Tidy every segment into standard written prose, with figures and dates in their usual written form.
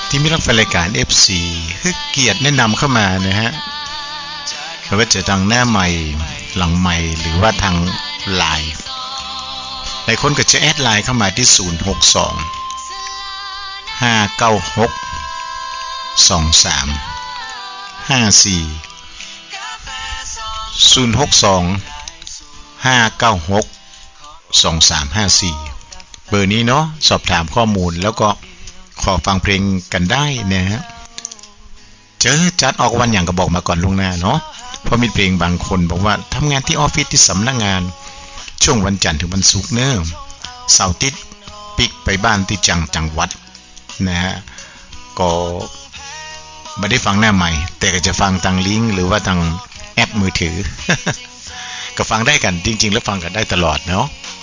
ที่มีรับฟังรายการ FC คือเกียรติแนะนำเข้ามานะฮะไม่ว่าจะทางหน้าใหม่หลังใหม่หรือว่าทางไลน์หลายคนก็จะแอดไลน์เข้ามาที่062-596-2354 เบอร์นี้เนาะสอบถามข้อมูลแล้วก็ขอฟังเพลงกันได้นะฮะเจอจัดออกวันอย่างก็บอกมาก่อนล่วงหน้าเนาะเพราะมีเพลงบางคนบอกว่าทำงานที่ออฟฟิศที่สำนักงานช่วงวันจันทร์ถึงวันศุกร์เนอะเสาร์อาทิตย์ปิกไปบ้านที่จังหวัดนะฮะก็ไม่ได้ฟังหน้าใหม่แต่ก็จะฟังทางลิงก์หรือว่าทางแอปมือถือ ก็ฟังได้กันจริงๆแล้วฟังกันได้ตลอดเนาะ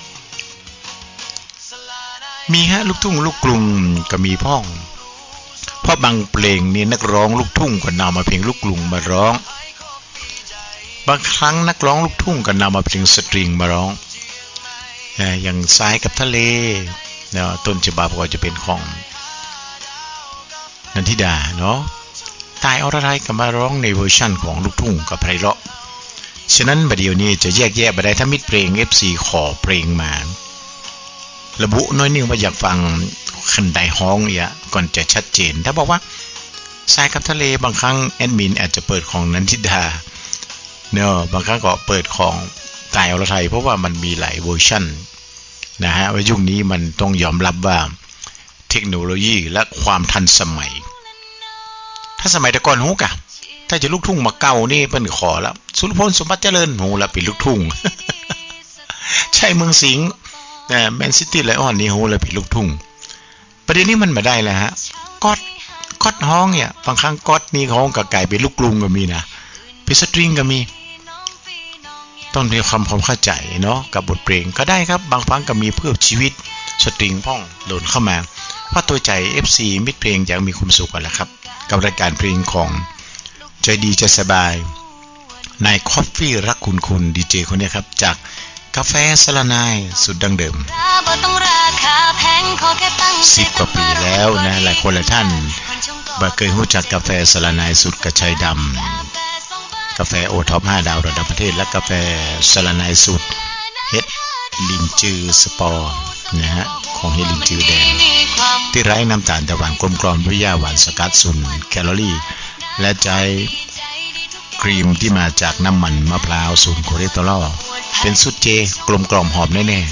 มีฮะลูกทุ่งลูกกรุงก็มีพ่องเพราะบางเพลงนี่นักร้องลูกทุ่งก็นำมาเพลงลูกกรุงมาร้องบางครั้งนักร้องลูกทุ่งก็นำมาเพลงสตริงมาร้องอย่างทรายกับทะเลเนาะต้นฉบับก็จะเป็นของนันทิดาเนาะตายอรไทยก็มาร้องในเวอร์ชั่นของลูกทุ่งกับไพเราะฉะนั้นบัดเดี๋ยวนี้จะแยกแยะไปได้ถ้ามิตรเพลง FC ขอเพลงมาระบุน้อยนึงว่าอยากฟังคันใดฮ้องเนี่ยก่อนจะชัดเจนถ้าบอกว่าทรายกับทะเลบางครั้งแอดมินอาจจะเปิดของนันทิดาเนาะบางครั้งก็เปิดของตายอรไทยเพราะว่ามันมีหลายเวอร์ชั่นนะฮะว่ายุคนี้มันต้องยอมรับว่าเทคโนโลยีและความทันสมัยถ้าสมัยแต่ก่อนฮู้กะถ้าจะลูกทุ่งมาเก่านี่เพิ่นขอแล้วสุรพลสมบัติเจริญฮู้แล้วเป็นลูกทุ่ง ใช่เมืองสิงห์แมนซิตี้ไลออนนี่ฮู้แล้วเป็นลูกทุ่งประเด็นนี้มันมาได้แล้วฮะก๊อดฮ้องเนี่ยบางครั้งก๊อดนี่ฮ้องก็กลายเป็นลูกกรุงก็มีนะเป็นสตริงก็มีต้องมีความเข้าใจเนาะกับบทเพลงก็ได้ครับบางครั้งก็มีเพื่อชีวิตสตริงพ่องโดนเข้ามาเพราะตัวใจ FC มิตรเพลงอยากมีความสุขกันแหละครับกับรายการเพลงของใจดีใจสบายนายคอฟฟี่รักคุณดีเจคนนี้ครับจากกาแฟสลานายสุดดังเดิม10 กว่าปีแล้วนะหลายคนหลายท่านบ่เคยรู้จักกาแฟสลานายสุดกระชัยดำกาแฟโอท็อป5 ดาวระดับประเทศและกาแฟสลานายสุดเฮ็ดลินจือสปอร์นะฮะของเฮ็ดลินจือแดงที่ไร้น้ำตาลแต่หวานกลมกล่อมด้วยหญ้าหวานสกัด0แคลอรี่และใจครีมที่มาจากน้ำมันมะพร้าว0คอเลสเตอรอลเป็นสูตรเจกลมกล่อมหอมแน่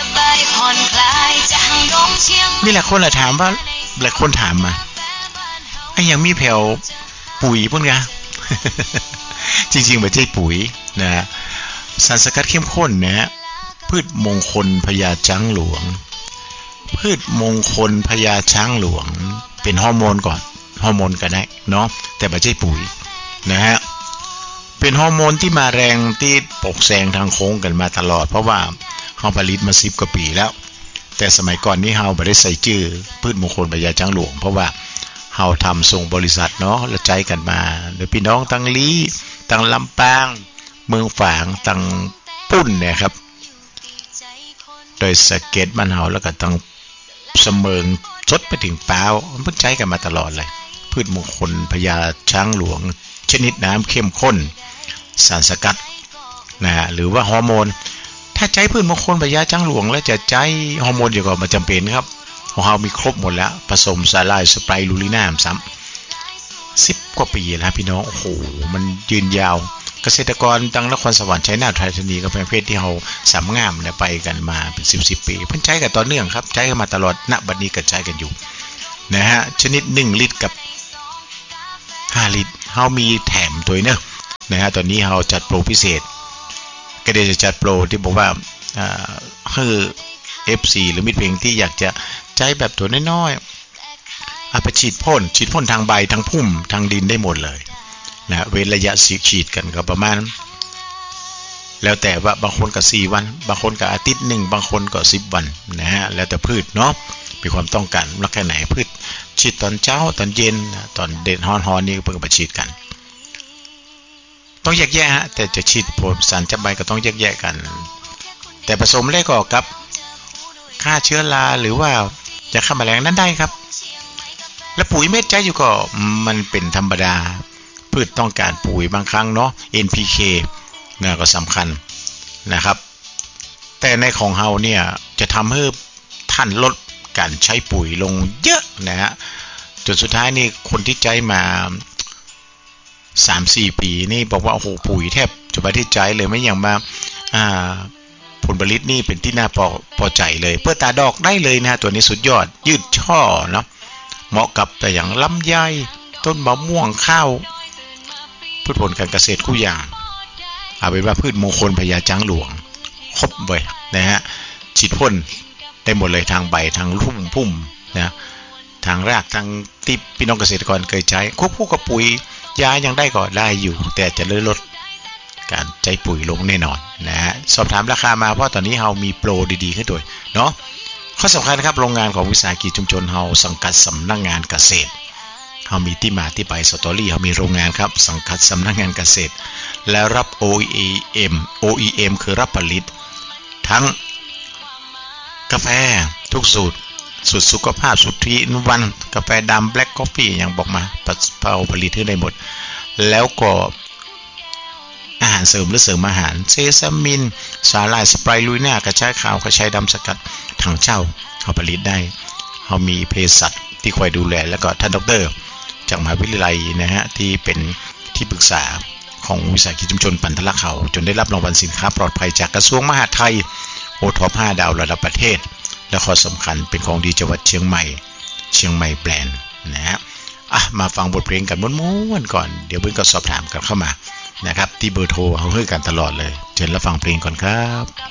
ๆมีหลายคนถามว่าหลายคนถามมาไอ้ยังมีแผ่วปุ๋ยพุ่นกะ จริงๆไม่ใช่ปุ๋ยนะสารสกัดเข้มข้นนะพืชมงคลพญาช้างหลวงพืชมงคลพญาช้างหลวงเป็นฮอร์โมนก่อนฮอร์โมนก็ได้เนาะแต่ไม่ใช่ปุ๋ยนะฮะเป็นฮอร์โมนที่มาแรงที่ปกแซงทางโค้งกันมาตลอดเพราะว่าเฮาผลิตมา10 กว่าปีแล้วแต่สมัยก่อนนี้เฮาไม่ได้ใส่ชื่อพืชมงคลพญาช้างหลวงเพราะว่าเฮาทำส่งบริษัทเนาะแล้วใจกันมาโดยพี่น้องทั้งลีทั้งลำปางเมืองฝางทั้งปุ้นเนี่ยครับโดยสเก็ตบ้านเฮาแล้วก็ทั้งเสมิงชดไปถึงปาวมันเพิ่งใช้กันมาตลอดเลยพืชมงคลพญาช้างหลวงชนิดน้ำเข้มข้นสารสกัดนะหรือว่าฮอร์โมนถ้าใช้พืชมงคลพญาช้างหลวงแล้วจะใช้ฮอร์โมนอยู่ก็ไม่จำเป็นครับของเรามีครบหมดแล้วผสมสาลายสไปรูลิน่าซ้ำ10 กว่าปีแล้วพี่น้องโอ้โหมันยืนยาวเกษตรกรตั้งนครสวรรค์ชัยนาทไทยธานีกับแฟนเพจที่เราสามงามเนี่ยไปกันมาเป็น10 ปีเพิ่นใช้กันต่อเนื่องครับใช้กันมาตลอดณบัดนี้ก็ใช้กันอยู่นะฮะชนิด1 ลิตรกับ5 ลิตรเฮามีแถมตัวเนอะนะฮะตอนนี้เฮาจัดโปรพิเศษก็เดี๋ยวจะจัดโปรที่บอกว่าคือ FC หรือมิตรเพลงที่อยากจะใช้แบบตัวน้อยๆเอาไปฉีดพ่นทางใบทางพุ่มทางดินได้หมดเลยนะเว้นระยะฉีดกันก็ประมาณแล้วแต่ว่าบางคนก็4 วันบางคนก็อาทิตย์นึงบางคนก็10 วันนะฮะแล้วแต่พืชเนาะมีความต้องการรักแค่ไหนพืชฉีดตอนเช้าตอนเย็นตอนเด่นฮ้อนๆนี่เพิ่งไปฉีดกันต้องแยกแยะฮะแต่จะฉีดผลสารจับใบก็ต้องแยกแยะกันแต่ผสมแล้วก็กับฆ่าเชื้อราหรือว่าจะฆ่าแมลงนั้นได้ครับและปุ๋ยเม็ดใจอยู่ก็มันเป็นธรรมดาพืชต้องการปุ๋ยบางครั้งเนาะ NPK เนี่ยก็สำคัญนะครับแต่ในของเฮาเนี่ยจะทำให้ท่านลดการใช้ปุ๋ยลงเยอะนะฮะจนสุดท้ายนี่คนที่ใจมา 3-4 ปีนี่บอกว่าโอ้โหปุ๋ยแทบจะไม่ได้ใจเลยไม่อย่างมาผลผลิตนี่เป็นที่น่าพอใจเลยเพื่อตาดอกได้เลยนะตัวนี้สุดยอดยืดช่อเนาะเหมาะกับแต่อย่างลำไยต้นมะม่วงข้าวพืชผลการเกษตรคู่อย่างเอาเป็นว่าพืชมงคลพญาจังหลวงครบเลยนะฮะฉีดพ่นได้หมดเลยทางใบทางพุ่มนะทางรากทางที่พี่น้องเกษตรกรเคยใช้ควบคู่กับปุ๋ยยายังได้ก็ได้อยู่แต่จะลดการใช้ปุ๋ยลงแน่นอนนะฮะสอบถามราคามาเพราะตอนนี้เรามีโปรดีๆขึ้นด้วยเนาะข้อสำคัญครับโรงงานของวิสาหกิจชุมชนเราสังกัดสำนักงานเกษตรเรามีที่มาที่ไปสตอรี่เรามีโรงงานครับสังกัดสำนักงานเกษตรและรับ OEM คือรับผลิตทั้งกาแฟทุกสูตรสุขภาพสูตรทรีอินวันกาแฟดำแบล็คคอฟฟี่อย่างบอกมาเอาผลิตให้ได้หมดแล้วก็อาหารเสริมหรือเสริมอาหารเซซามินสาหร่ายสไปรูน่ากระชายขาวกระชายดำสกัดถังเช่าเขาผลิตได้เขามีเภสัชที่คอยดูแลแล้วก็ท่านดร.จากมหาวิทยาลัยนะฮะที่เป็นที่ปรึกษาของวิสาหกิจชุมชนปันทละเขาจนได้รับรางวัลสินค้าปลอดภัยจากกระทรวงมหาดไทยโอท็อป5 ดาวระดับประเทศและข้อสำคัญเป็นของดีจังหวัดเชียงใหม่แบรนด์นะฮะมาฟังบทเพลงกันม้วนๆก่อนเดี๋ยวเพื่อนก็สอบถามกันเข้ามานะครับที่เบอร์โทรเขาให้กันตลอดเลยเชิญรับฟังเพลงก่อนครับ